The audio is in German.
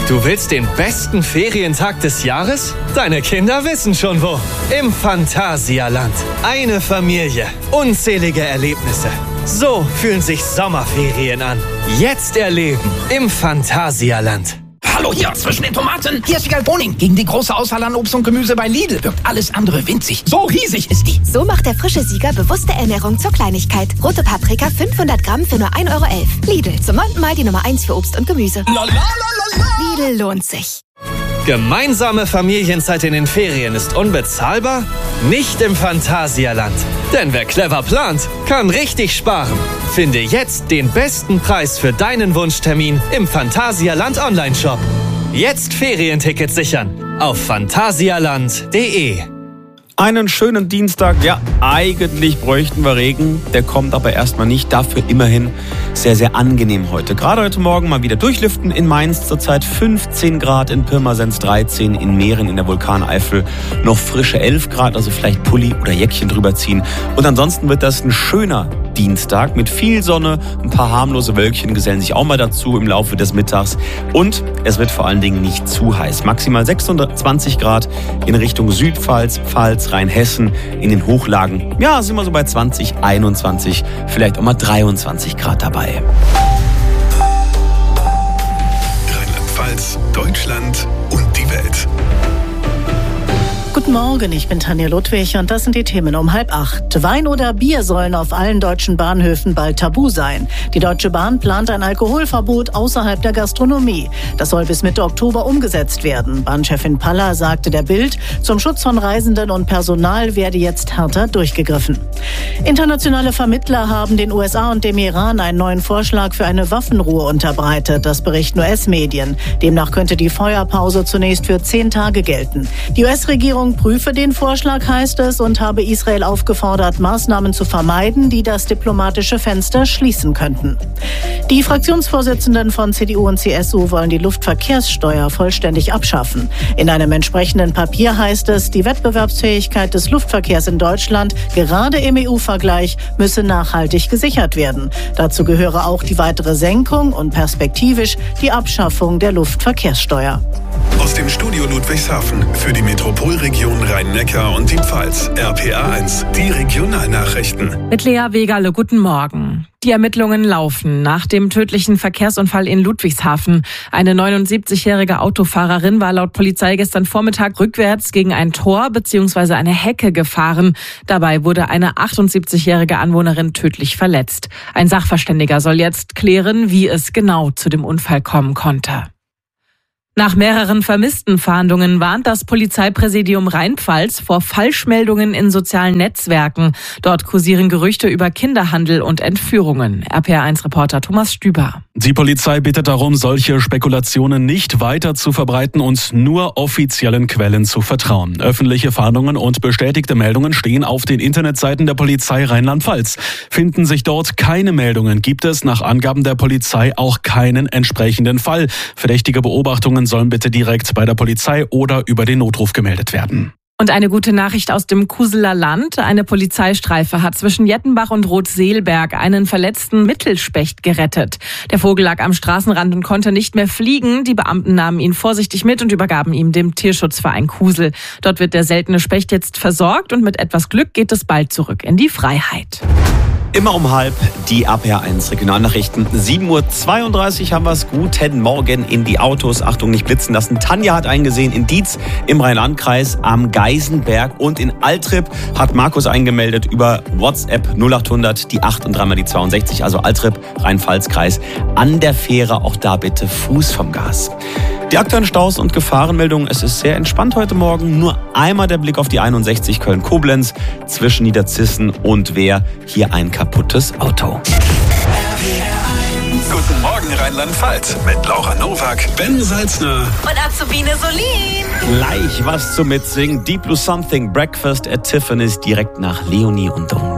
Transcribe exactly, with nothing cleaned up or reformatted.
Du willst den besten Ferientag des Jahres? Deine Kinder wissen schon wo. Im Phantasialand. Eine Familie. Unzählige Erlebnisse. So fühlen sich Sommerferien an. Jetzt erleben im Phantasialand. Hallo hier, zwischen den Tomaten. Hier ist die Galboning. Gegen die große Auswahl an Obst und Gemüse bei Lidl wirkt alles andere winzig. So riesig ist die. So macht der frische Sieger bewusste Ernährung zur Kleinigkeit. Rote Paprika fünfhundert Gramm für nur ein Euro elf. Lidl, zum neunten Mal die Nummer eins für Obst und Gemüse. Lalalala. Lidl lohnt sich. Gemeinsame Familienzeit in den Ferien ist unbezahlbar? Nicht im Phantasialand. Denn wer clever plant, kann richtig sparen. Finde jetzt den besten Preis für deinen Wunschtermin im Phantasialand Online-Shop. Jetzt Ferientickets sichern auf phantasialand punkt de. Einen schönen Dienstag. Ja, eigentlich bräuchten wir Regen. Der kommt aber erstmal nicht. Dafür immerhin sehr, sehr angenehm heute. Gerade heute Morgen mal wieder durchlüften in Mainz. Zurzeit fünfzehn Grad, in Pirmasens dreizehn, in Mähren in der Vulkaneifel noch frische elf Grad. Also vielleicht Pulli oder Jäckchen drüber ziehen. Und ansonsten wird das ein schöner Dienstag mit viel Sonne. Ein paar harmlose Wölkchen gesellen sich auch mal dazu im Laufe des Mittags. Und es wird vor allen Dingen nicht zu heiß. Maximal sechsundzwanzig Grad in Richtung Südpfalz, Pfalz, Rheinhessen. In den Hochlagen, ja, sind wir so bei zwanzig, einundzwanzig, vielleicht auch mal dreiundzwanzig Grad dabei. Rheinland-Pfalz, Deutschland und die Welt. Guten Morgen, ich bin Tanja Ludwig und das sind die Themen um halb acht. Wein oder Bier sollen auf allen deutschen Bahnhöfen bald tabu sein. Die Deutsche Bahn plant ein Alkoholverbot außerhalb der Gastronomie. Das soll bis Mitte Oktober umgesetzt werden. Bahnchefin Paller sagte der Bild, zum Schutz von Reisenden und Personal werde jetzt härter durchgegriffen. Internationale Vermittler haben den U S A und dem Iran einen neuen Vorschlag für eine Waffenruhe unterbreitet. Das berichten U S-Medien. Demnach könnte die Feuerpause zunächst für zehn Tage gelten. Die U S-Regierung prüfe den Vorschlag, heißt es, und habe Israel aufgefordert, Maßnahmen zu vermeiden, die das diplomatische Fenster schließen könnten. Die Fraktionsvorsitzenden von C D U und C S U wollen die Luftverkehrssteuer vollständig abschaffen. In einem entsprechenden Papier heißt es, die Wettbewerbsfähigkeit des Luftverkehrs in Deutschland, gerade im E U-Vergleich, müsse nachhaltig gesichert werden. Dazu gehöre auch die weitere Senkung und perspektivisch die Abschaffung der Luftverkehrssteuer. Aus dem Studio Ludwigshafen für die Metropolregion Rhein-Neckar und die Pfalz. R P A eins, die Regionalnachrichten. Mit Lea Wegerle, guten Morgen. Die Ermittlungen laufen nach dem tödlichen Verkehrsunfall in Ludwigshafen. Eine neunundsiebzigjährige Autofahrerin war laut Polizei gestern Vormittag rückwärts gegen ein Tor bzw. eine Hecke gefahren. Dabei wurde eine achtundsiebzigjährige Anwohnerin tödlich verletzt. Ein Sachverständiger soll jetzt klären, wie es genau zu dem Unfall kommen konnte. Nach mehreren Vermisstenfahndungen warnt das Polizeipräsidium Rheinpfalz vor Falschmeldungen in sozialen Netzwerken. Dort kursieren Gerüchte über Kinderhandel und Entführungen. R P A eins Reporter Thomas Stüber. Die Polizei bittet darum, solche Spekulationen nicht weiter zu verbreiten und nur offiziellen Quellen zu vertrauen. Öffentliche Fahndungen und bestätigte Meldungen stehen auf den Internetseiten der Polizei Rheinland-Pfalz. Finden sich dort keine Meldungen, gibt es nach Angaben der Polizei auch keinen entsprechenden Fall. Verdächtige Beobachtungen sollen bitte direkt bei der Polizei oder über den Notruf gemeldet werden. Und eine gute Nachricht aus dem Kuseler Land. Eine Polizeistreife hat zwischen Jettenbach und Rotseelberg einen verletzten Mittelspecht gerettet. Der Vogel lag am Straßenrand und konnte nicht mehr fliegen. Die Beamten nahmen ihn vorsichtig mit und übergaben ihn dem Tierschutzverein Kusel. Dort wird der seltene Specht jetzt versorgt und mit etwas Glück geht es bald zurück in die Freiheit. Immer um halb die R P A eins Regionalnachrichten. sieben Uhr zweiunddreißig haben wir es. Guten Morgen in die Autos. Achtung, nicht blitzen lassen. Tanja hat eingesehen in Dietz im Rhein-Land-Kreis am Geisenberg. Und in Altrip hat Markus eingemeldet über WhatsApp null achthundert, die acht und dreimal die zweiundsechzig. Also Altrip, Rhein-Pfalz-Kreis. An der Fähre auch da bitte Fuß vom Gas. Die aktuellen Staus und Gefahrenmeldungen. Es ist sehr entspannt heute Morgen. Nur einmal der Blick auf die einundsechzig Köln-Koblenz zwischen Niederzissen und Wehr. Hier ein kaputtes Auto. Guten Morgen Rheinland-Pfalz mit Laura Nowak, Ben Salzner Und Azubine Solin. Gleich was zum Mitsingen. Deep Blue Something, Breakfast at Tiffany's direkt nach Leonie und Dom.